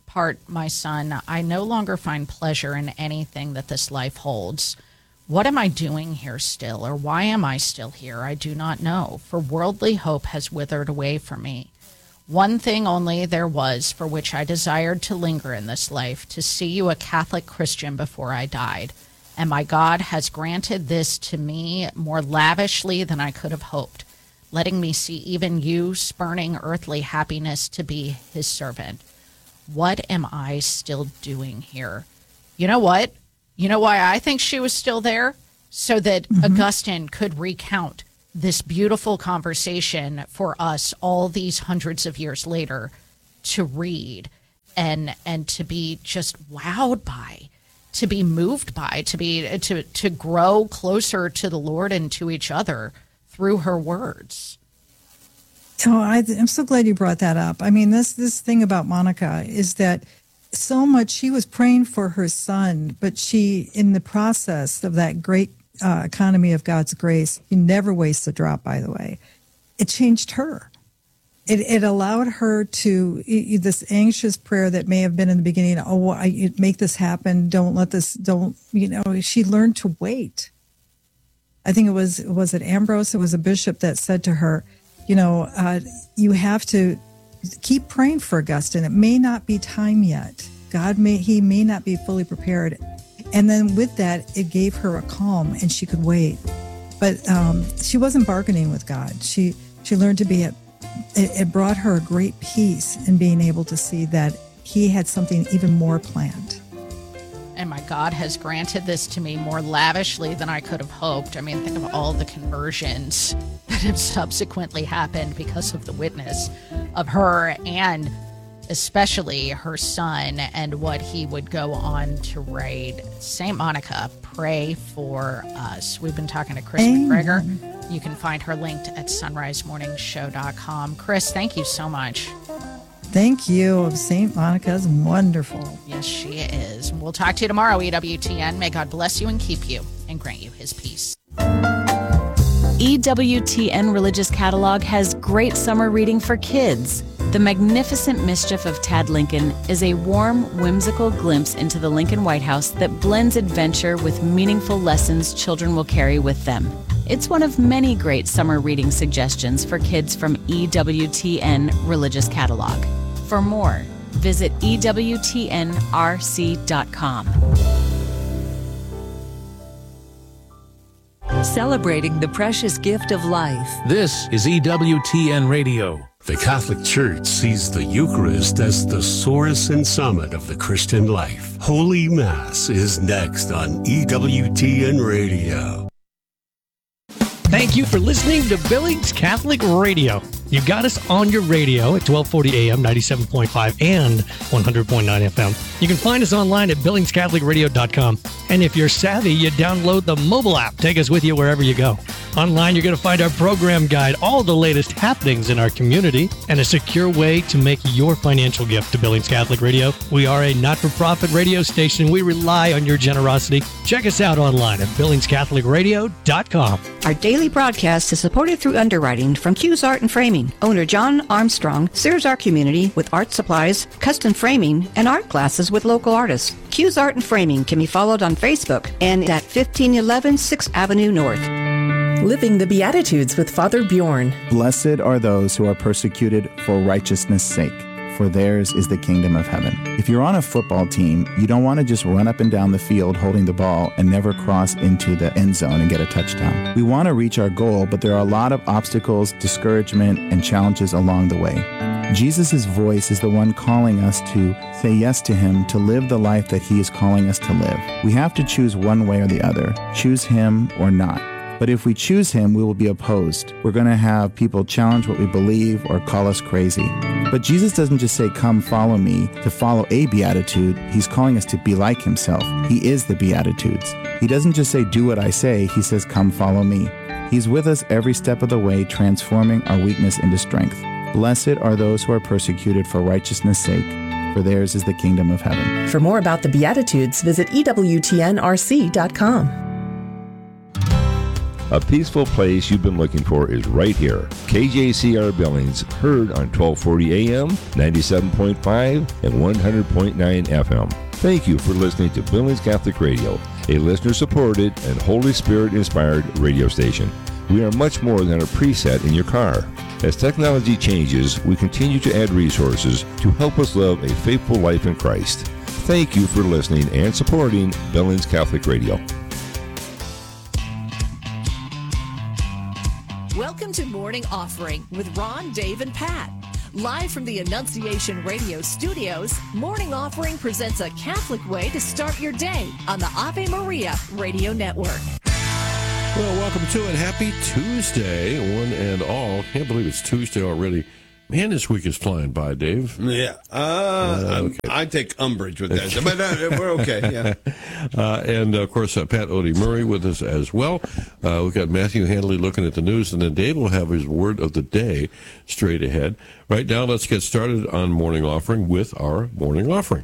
part, my son, I no longer find pleasure in anything that this life holds. What am I doing here still, or why am I still here? I do not know, for worldly hope has withered away from me. One thing only there was for which I desired to linger in this life, to see you a Catholic Christian before I died. And my God has granted this to me more lavishly than I could have hoped, letting me see even you spurning earthly happiness to be his servant. What am I still doing here? You know what? You know why I think she was still there? So that Augustine could recount this beautiful conversation for us all these hundreds of years later to read and to be just wowed by, to be moved by, to grow closer to the Lord and to each other through her words. Oh, I'm so glad you brought that up. I mean, this thing about Monica is that so much she was praying for her son, but she, in the process of that great economy of God's grace, he never wastes a drop, by the way. It changed her. It allowed her to, this anxious prayer that may have been in the beginning, make this happen, she learned to wait. I think was it Ambrose? It was a bishop that said to her, you have to keep praying for Augustine. It may not be time yet. He may not be fully prepared. And then with that, it gave her a calm and she could wait. But she wasn't bargaining with God. She learned to be it brought her a great peace in being able to see that he had something even more planned. And my God has granted this to me more lavishly than I could have hoped. I mean, think of all the conversions that have subsequently happened because of the witness of her and especially her son and what he would go on to write. St. Monica, pray for us. We've been talking to Chris McGregor. You can find her linked at sunrisemorningshow.com. Chris, thank you so much. Thank you. St. Monica's wonderful. Yes, she is. We'll talk to you tomorrow, EWTN. May God bless you and keep you and grant you his peace. EWTN Religious Catalog has great summer reading for kids. The Magnificent Mischief of Tad Lincoln is a warm, whimsical glimpse into the Lincoln White House that blends adventure with meaningful lessons children will carry with them. It's one of many great summer reading suggestions for kids from EWTN Religious Catalog. For more, visit EWTNRC.com. Celebrating the precious gift of life. This is EWTN Radio. The Catholic Church sees the Eucharist as the source and summit of the Christian life. Holy Mass is next on EWTN Radio. Thank you for listening to Billings Catholic Radio. You got us on your radio at 1240 AM, 97.5 and 100.9 FM. You can find us online at BillingsCatholicRadio.com. And if you're savvy, you download the mobile app. Take us with you wherever you go. Online, you're going to find our program guide, all the latest happenings in our community, and a secure way to make your financial gift to Billings Catholic Radio. We are a not-for-profit radio station. We rely on your generosity. Check us out online at BillingsCatholicRadio.com. Our daily broadcast is supported through underwriting from Q's Art and Framing. Owner John Armstrong serves our community with art supplies, custom framing, and art classes with local artists. Q's Art and Framing can be followed on Facebook and at 1511 6th Avenue North. Living the Beatitudes with Father Bjorn. Blessed are those who are persecuted for righteousness' sake, for theirs is the kingdom of heaven. If you're on a football team, you don't want to just run up and down the field holding the ball and never cross into the end zone and get a touchdown. We want to reach our goal, but there are a lot of obstacles, discouragement, and challenges along the way. Jesus' voice is the one calling us to say yes to him, to live the life that he is calling us to live. We have to choose one way or the other, choose him or not. But if we choose him, we will be opposed. We're going to have people challenge what we believe or call us crazy. But Jesus doesn't just say, come follow me, to follow a beatitude. He's calling us to be like himself. He is the Beatitudes. He doesn't just say, do what I say. He says, come follow me. He's with us every step of the way, transforming our weakness into strength. Blessed are those who are persecuted for righteousness' sake, for theirs is the kingdom of heaven. For more about the Beatitudes, visit EWTNRC.com. A peaceful place you've been looking for is right here. KJCR Billings, heard on 1240 AM, 97.5, and 100.9 FM. Thank you for listening to Billings Catholic Radio, a listener-supported and Holy Spirit-inspired radio station. We are much more than a preset in your car. As technology changes, we continue to add resources to help us live a faithful life in Christ. Thank you for listening and supporting Billings Catholic Radio. Welcome to Morning Offering with Ron, Dave, and Pat. Live from the Annunciation Radio studios, Morning Offering presents a Catholic way to start your day on the Ave Maria Radio Network. Well, welcome to it. Happy Tuesday, one and all. Can't believe it's Tuesday already. Man, this week is flying by, Dave. Yeah. Okay. I take umbrage with that, but we're okay, yeah. And, of course, Pat Odie Murray with us as well. We've got Matthew Handley looking at the news, and then Dave will have his word of the day straight ahead. Right now, let's get started on Morning Offering with our Morning Offering.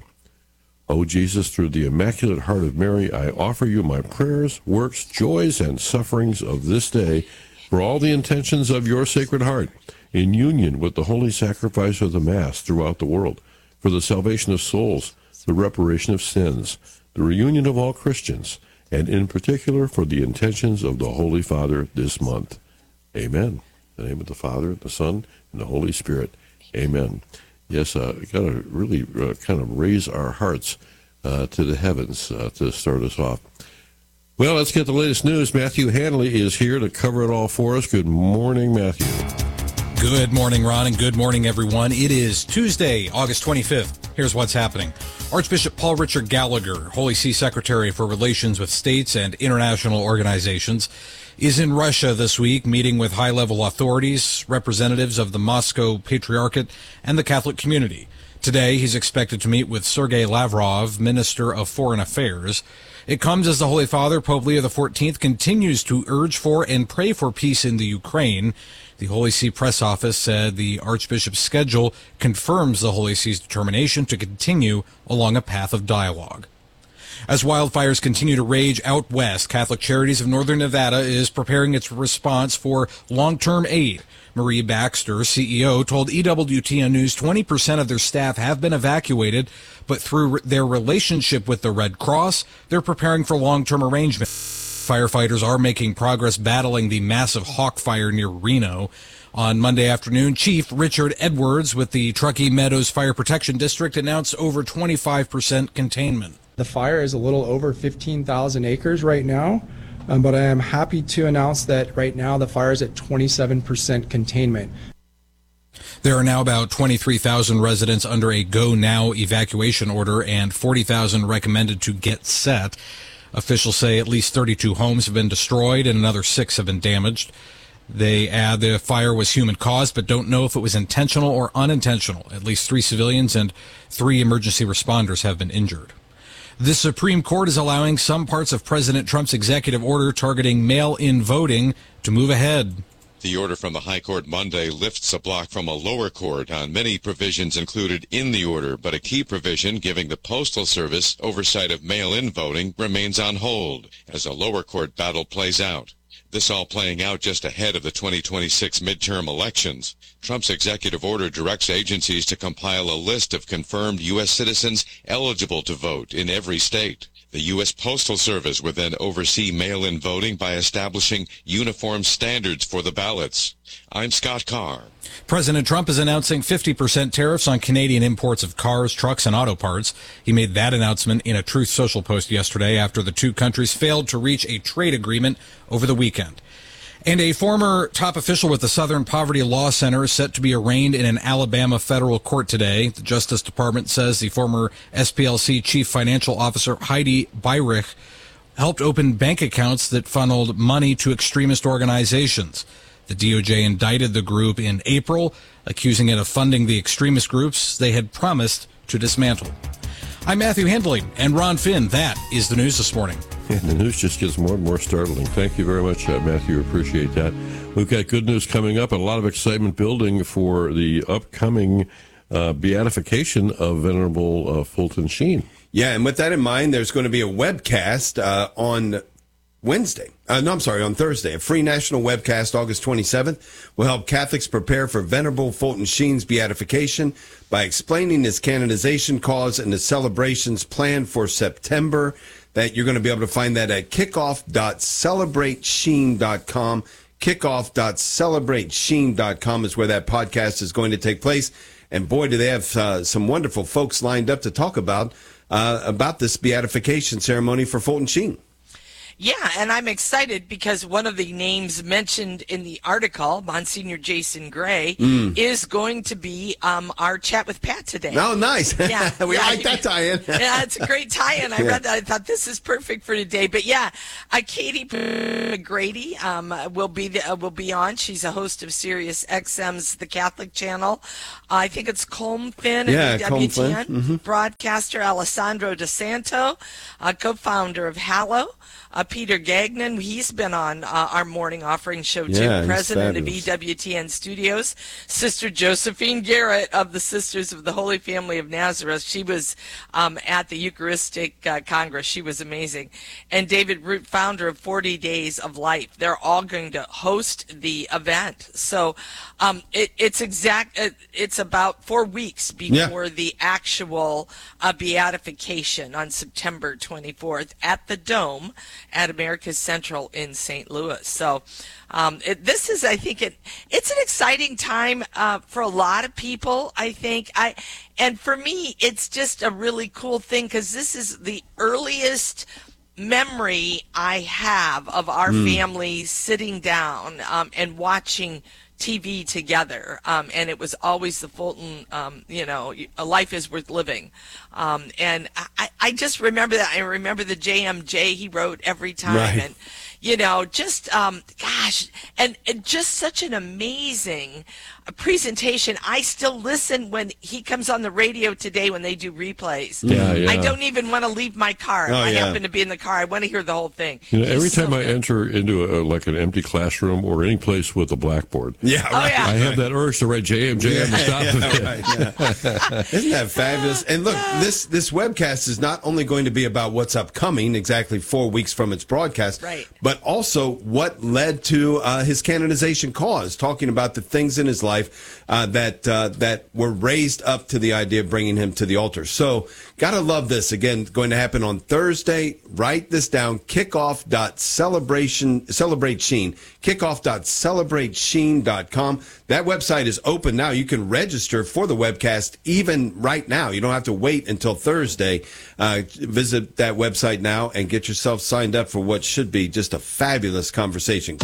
O Jesus, through the Immaculate Heart of Mary, I offer you my prayers, works, joys, and sufferings of this day for all the intentions of your Sacred Heart, in union with the holy sacrifice of the Mass throughout the world, for the salvation of souls, the reparation of sins, the reunion of all Christians, and in particular for the intentions of the Holy Father this month. Amen. In the name of the Father, the Son, and the Holy Spirit. Amen. Yes, we've got to really kind of raise our hearts to the heavens to start us off. Well, let's get the latest news. Matthew Handley is here to cover it all for us. Good morning, Matthew. Good morning, Ron, and good morning, everyone. It is Tuesday, August 25th. Here's what's happening. Archbishop Paul Richard Gallagher, Holy See Secretary for Relations with States and International Organizations, is in Russia this week, meeting with high-level authorities, representatives of the Moscow Patriarchate, and the Catholic community. Today, he's expected to meet with Sergei Lavrov, Minister of Foreign Affairs. It comes as the Holy Father, Pope Leo XIV, continues to urge for and pray for peace in the Ukraine. The Holy See press office said the Archbishop's schedule confirms the Holy See's determination to continue along a path of dialogue. As wildfires continue to rage out west, Catholic Charities of Northern Nevada is preparing its response for long-term aid. Marie Baxter, CEO, told EWTN News 20% of their staff have been evacuated, but through their relationship with the Red Cross, they're preparing for long-term arrangements. Firefighters are making progress battling the massive hawk fire near Reno. On Monday afternoon, Chief Richard Edwards with the Truckee Meadows Fire Protection District announced over 25% containment. The fire is a little over 15,000 acres right now, but I am happy to announce that right now the fire is at 27% containment. There are now about 23,000 residents under a Go Now evacuation order and 40,000 recommended to get set. Officials say at least 32 homes have been destroyed and another 6 have been damaged. They add the fire was human-caused, but don't know if it was intentional or unintentional. At least 3 civilians and 3 emergency responders have been injured. The Supreme Court is allowing some parts of President Trump's executive order targeting mail-in voting to move ahead. The order from the High Court Monday lifts a block from a lower court on many provisions included in the order, but a key provision giving the Postal Service oversight of mail-in voting remains on hold as a lower court battle plays out. This all playing out just ahead of the 2026 midterm elections. Trump's executive order directs agencies to compile a list of confirmed U.S. citizens eligible to vote in every state. The U.S. Postal Service would then oversee mail-in voting by establishing uniform standards for the ballots. I'm Scott Carr. President Trump is announcing 50% tariffs on Canadian imports of cars, trucks, and auto parts. He made that announcement in a Truth Social post yesterday after the two countries failed to reach a trade agreement over the weekend. And a former top official with the Southern Poverty Law Center is set to be arraigned in an Alabama federal court today. The Justice Department says the former SPLC chief financial officer Heidi Beirich helped open bank accounts that funneled money to extremist organizations. The DOJ indicted the group in April, accusing it of funding the extremist groups they had promised to dismantle. I'm Matthew Handley and Ron Finn. That is the news this morning. And the news just gets more and more startling. Thank you very much, Matthew. Appreciate that. We've got good news coming up and a lot of excitement building for the upcoming beatification of Venerable Fulton Sheen. Yeah, and with that in mind, there's going to be a webcast on Thursday. A free national webcast August 27th will help Catholics prepare for Venerable Fulton Sheen's beatification by explaining his canonization cause and the celebrations planned for September. That you're going to be able to find that at kickoff.celebratesheen.com. Kickoff.celebratesheen.com is where that podcast is going to take place. And boy, do they have some wonderful folks lined up to talk about this beatification ceremony for Fulton Sheen. Yeah, and I'm excited because one of the names mentioned in the article, Monsignor Jason Gray, is going to be our chat with Pat today. Oh, nice. Yeah, we like that tie-in. Yeah, it's a great tie-in. I read that. I thought this is perfect for today. But yeah, Katie McGrady will be on. She's a host of Sirius XM's The Catholic Channel. I think it's Colm Finn at WTN. Broadcaster Alessandro DeSanto, co-founder of Hallow. Peter Gagnon, he's been on our morning offering show too, president of EWTN Studios. Sister Josephine Garrett of the Sisters of the Holy Family of Nazareth. She was at the Eucharistic Congress. She was amazing. And David Root, founder of 40 Days of Life. They're all going to host the event. So it's about 4 weeks before the actual beatification on September 24th at the Dome at America's Central in St. Louis. So this is, I think, it's an exciting time for a lot of people, I think. And for me, it's just a really cool thing because this is the earliest memory I have of our family sitting down and watching TV together, and it was always the Fulton, a life is worth living. And I just remember that. I remember the JMJ he wrote every time. Right. And, just, and just such an amazing presentation. I still listen when he comes on the radio today when they do replays. Yeah. I don't even want to leave my car. I happen to be in the car. I want to hear the whole thing. Every time I enter into an empty classroom or any place with a blackboard, I have that urge to write JMJ on the top of it. Isn't that fabulous? And look, this webcast is not only going to be about what's upcoming, exactly 4 weeks from its broadcast, but also what led to his canonization cause, talking about the things in his life that were raised up to the idea of bringing him to the altar. So, gotta love this. Again, going to happen on Thursday. Write this down. Kickoff.celebratesheen.com. That website is open now. You can register for the webcast even right now. You don't have to wait until Thursday. Visit that website now and get yourself signed up for what should be just a fabulous conversation.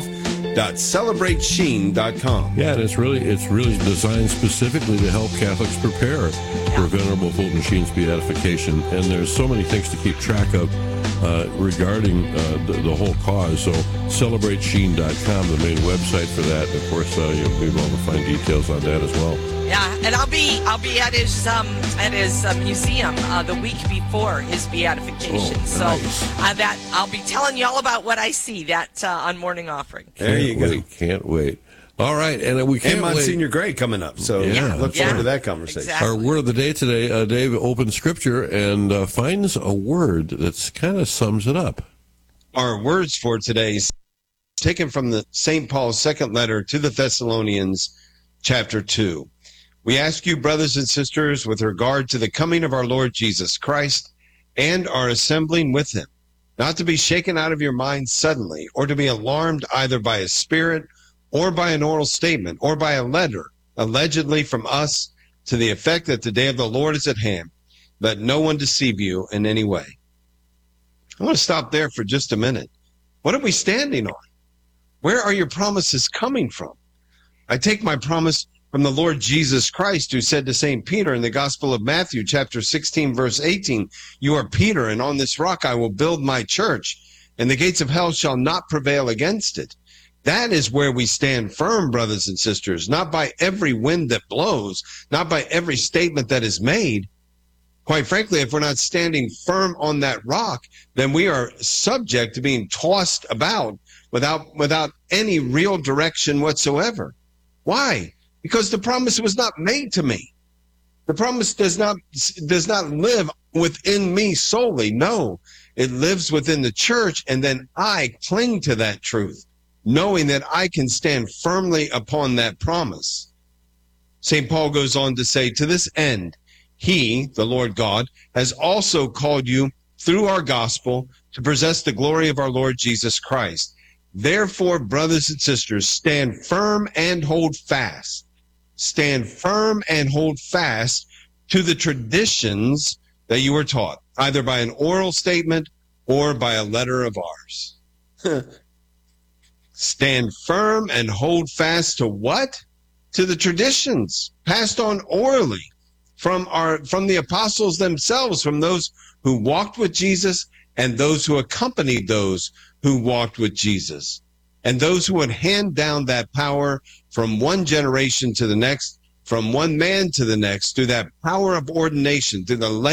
Kickoff.celebratesheen.com. Yeah, and it's really designed specifically to help Catholics prepare for Venerable Fulton Sheen's beatification. And there's so many things to keep track of regarding the whole cause. So celebratesheen.com, the main website for that. And of course, you'll be able to find details on that as well. Yeah, and I'll be at his museum the week before his beatification. That I'll be telling you all about what I see on Morning Offering. There you go. Can't wait. All right, and we can't wait. Monsignor Gray coming up, so look forward to that conversation. Exactly. Our word of the day today, Dave opens Scripture and finds a word that kind of sums it up. Our words for today is taken from the St. Paul's second letter to the Thessalonians, chapter 2. We ask you, brothers and sisters, with regard to the coming of our Lord Jesus Christ and our assembling with him, not to be shaken out of your minds suddenly, or to be alarmed either by a spirit or by an oral statement, or by a letter, allegedly from us, to the effect that the day of the Lord is at hand. Let no one deceive you in any way. I want to stop there for just a minute. What are we standing on? Where are your promises coming from? I take my promise from the Lord Jesus Christ, who said to St. Peter in the Gospel of Matthew, chapter 16, verse 18, you are Peter, and on this rock I will build my church, and the gates of hell shall not prevail against it. That is where we stand firm, brothers and sisters, not by every wind that blows, not by every statement that is made. Quite frankly, if we're not standing firm on that rock, then we are subject to being tossed about without any real direction whatsoever. Why? Because the promise was not made to me. The promise does not live within me solely. No, it lives within the church, and then I cling to that truth, knowing that I can stand firmly upon that promise. St. Paul goes on to say, to this end, he, the Lord God, has also called you through our gospel to possess the glory of our Lord Jesus Christ. Therefore, brothers and sisters, stand firm and hold fast. Stand firm and hold fast to the traditions that you were taught, either by an oral statement or by a letter of ours. Stand firm and hold fast to what? To the traditions passed on orally from the apostles themselves, from those who walked with Jesus and those who accompanied those who walked with Jesus, and those who would hand down that power from one generation to the next, from one man to the next, through that power of ordination, through the